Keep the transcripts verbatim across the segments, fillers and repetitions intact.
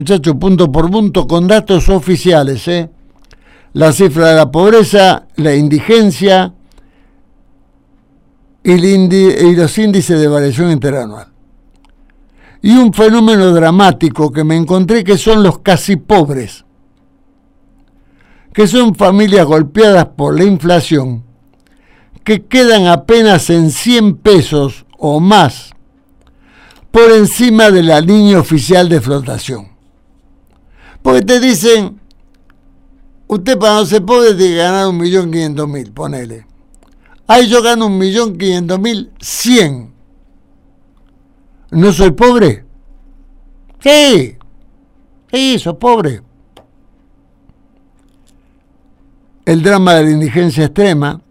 Muchachos, punto por punto, con datos oficiales, ¿eh? La cifra de la pobreza, la indigencia y, el indi y los índices de variación interanual. Y un fenómeno dramático que me encontré, que son los casi pobres, que son familias golpeadas por la inflación, que quedan apenas en cien pesos o más por encima de la línea oficial de flotación. Porque te dicen, usted para no ser pobre tiene que ganar un millón quinientos mil, ponele. Ahí yo gano un millón quinientos mil, cien. ¿No soy pobre? Sí, sí, soy pobre. El drama de la indigencia extrema.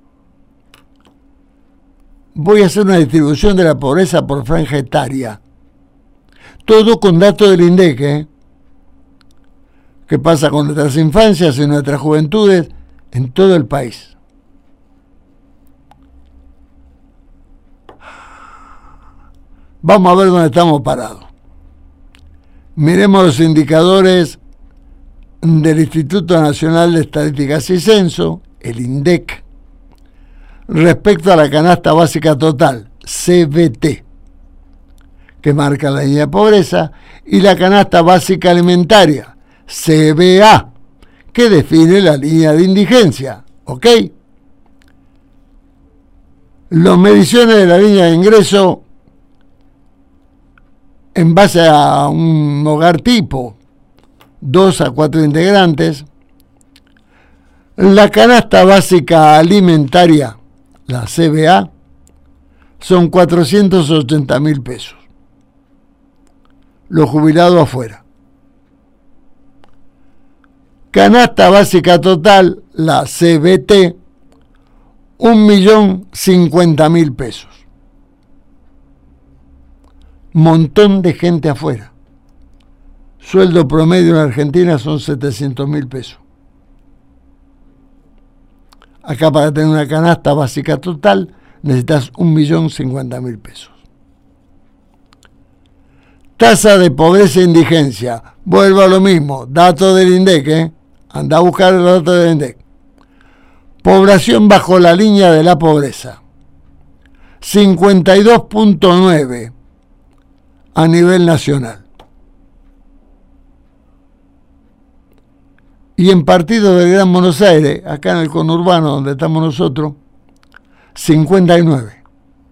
Voy a hacer una distribución de la pobreza por franja etaria. Todo con datos del INDEC, ¿eh? ¿Qué pasa con nuestras infancias y nuestras juventudes en todo el país? Vamos a ver dónde estamos parados. Miremos los indicadores del Instituto Nacional de Estadísticas y Censo, el INDEC, respecto a la canasta básica total, C B T, que marca la línea de pobreza, y la canasta básica alimentaria, C B A, que define la línea de indigencia, ¿ok? Las mediciones de la línea de ingreso en base a un hogar tipo, dos a cuatro integrantes, la canasta básica alimentaria, la C B A, son cuatrocientos ochenta mil pesos. Los jubilados afuera. Canasta básica total, la C B T, un millón cincuenta mil pesos. Montón de gente afuera. Sueldo promedio en Argentina son setecientos mil pesos. Acá para tener una canasta básica total necesitas un millón cincuenta mil pesos. Tasa de pobreza e indigencia. Vuelvo a lo mismo. Datos del INDEC, ¿eh? Anda a buscar los datos del INDEC. Población bajo la línea de la pobreza. cincuenta y dos punto nueve a nivel nacional. Y en partido del Gran Buenos Aires, acá en el conurbano donde estamos nosotros, cincuenta y nueve.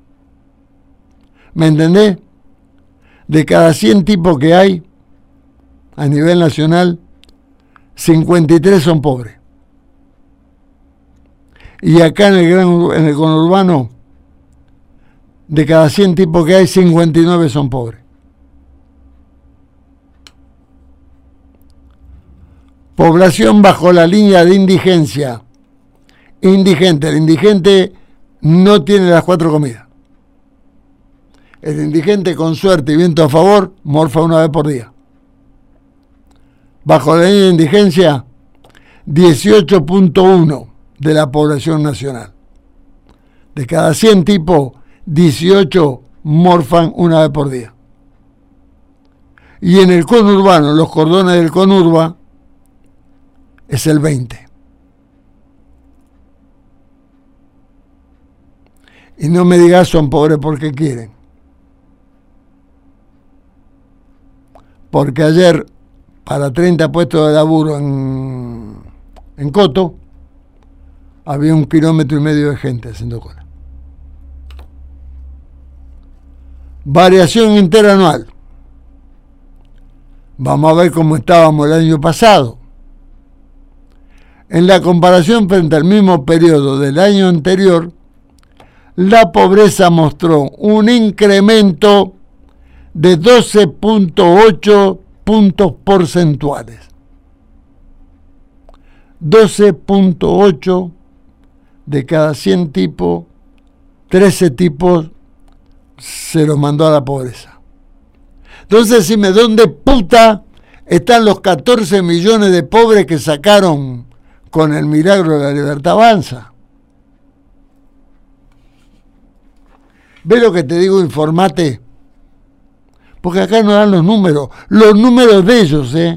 ¿Me entendés? De cada cien tipos que hay a nivel nacional, cincuenta y tres son pobres. Y acá en el, gran, en el conurbano, de cada cien tipos que hay, cincuenta y nueve son pobres. Población bajo la línea de indigencia. Indigente. El indigente no tiene las cuatro comidas. El indigente, con suerte y viento a favor, morfa una vez por día. Bajo la línea de indigencia, dieciocho punto uno de la población nacional. De cada cien tipos, dieciocho morfan una vez por día. Y en el conurbano, los cordones del conurba, es el veinte. Y no me digas son pobres porque quieren. Porque ayer, para treinta puestos de laburo en, en Coto, había un kilómetro y medio de gente haciendo cola. Variación interanual. Vamos a ver cómo estábamos el año pasado. En la comparación frente al mismo periodo del año anterior, la pobreza mostró un incremento de doce punto ocho puntos porcentuales. doce punto ocho de cada cien tipos, trece tipos se los mandó a la pobreza. Entonces, decime, ¿dónde puta están los catorce millones de pobres que sacaron con el milagro de la Libertad Avanza? ¿Ves lo que te digo? Informate. porque acá no dan los números, los números de ellos, ¿eh?